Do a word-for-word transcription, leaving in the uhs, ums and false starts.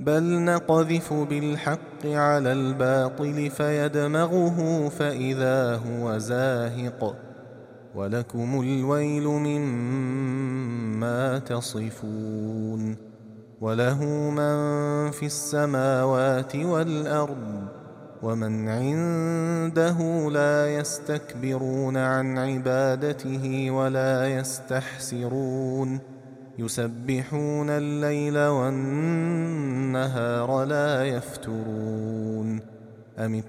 بل نقذف بالحق على الباطل فيدمغه فإذا هو زاهق ولكم الويل مما تصفون وله من في السماوات والأرض ومن عنده لا يستكبرون عن عبادته ولا يستحسرون يسبحون الليل والنهار لا يفترون أم